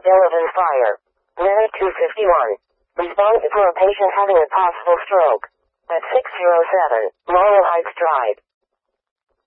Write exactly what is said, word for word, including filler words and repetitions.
Delavan Fire. Medic two fifty-one. Response for a patient having a possible stroke. At six oh seven, Laurel Heights Drive.